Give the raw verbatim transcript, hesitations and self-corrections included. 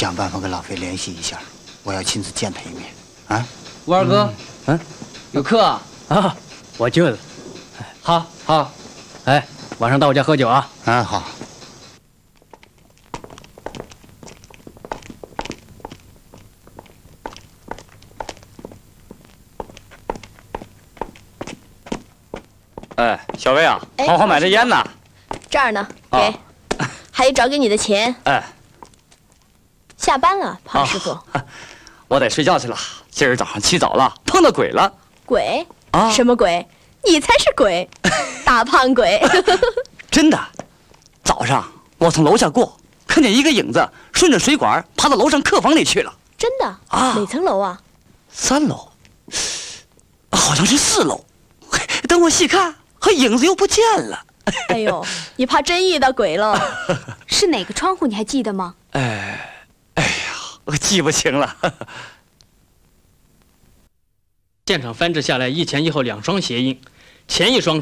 想办法跟老飞联系一下，我要亲自见他一面。啊， 吴二哥， 嗯， 有课啊？ 啊，我去了。 好，好。 哎，晚上到我家喝酒啊。 啊，好。 哎，小薇啊， 哎好好买这烟呐。 这儿呢，给， 啊还有找给你的钱。 哎， 下班了，庞师傅。 啊我得睡觉去了。今儿早上起早了，碰到鬼了。 鬼？ 啊？ 什么鬼？你才是鬼，大胖鬼。 真的，早上我从楼下过，看见一个影子顺着水管爬到楼上客房里去了。 真的？ 啊？ 哪层楼啊？ 三楼，好像是四楼。等我细看，和影子又不见了。 哎呦，你怕真遇到鬼了？ 是哪个窗户？你还记得吗？ 哎，哎呀，我记不清了。 现场翻制下来一前一后两双鞋印，前一双